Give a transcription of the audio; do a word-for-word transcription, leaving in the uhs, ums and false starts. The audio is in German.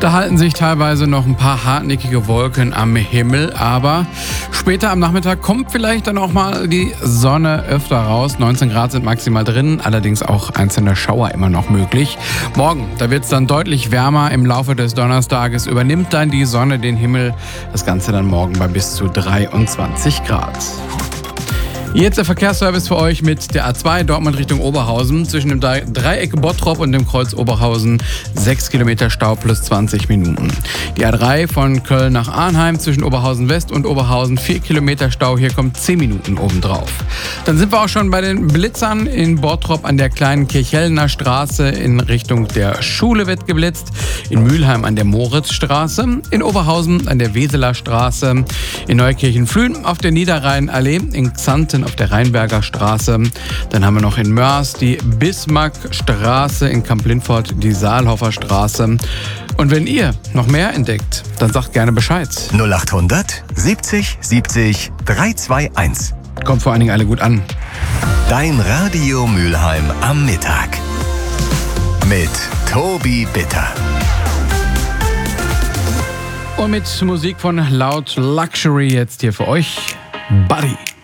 Da halten sich teilweise noch ein paar hartnäckige Wolken am Himmel, aber später am Nachmittag kommt vielleicht dann auch mal die Sonne öfter raus. neunzehn Grad sind maximal drin, allerdings auch einzelne Schauer immer noch möglich. Morgen, da wird es dann deutlich wärmer. Im Laufe des Donnerstages übernimmt dann die Sonne den Himmel. Das Ganze dann morgen bei bis zu dreiundzwanzig Grad. Jetzt der Verkehrsservice für euch mit der A zwei Dortmund Richtung Oberhausen. Zwischen dem Dreieck Bottrop und dem Kreuz Oberhausen sechs Kilometer Stau plus zwanzig Minuten. Die A drei von Köln nach Arnheim zwischen Oberhausen West und Oberhausen vier Kilometer Stau. Hier kommt zehn Minuten obendrauf. Dann sind wir auch schon bei den Blitzern. In Bottrop an der kleinen Kirchhellner Straße in Richtung der Schule wird geblitzt. In Mülheim an der Moritzstraße. In Oberhausen an der Weseler Straße. In Neukirchen-Flühen auf der Niederrheinallee. In Xanten auf der Rheinberger Straße. Dann haben wir noch in Mörs die Bismarckstraße, in Kamp-Lindfort die Saalhofer Straße. Und wenn ihr noch mehr entdeckt, dann sagt gerne Bescheid. null achthundert siebzig siebzig dreihunderteinundzwanzig. Kommt vor allen Dingen alle gut an. Dein Radio Mülheim am Mittag. Mit Tobi Bitter. Und mit Musik von Loud Luxury jetzt hier für euch Buddy.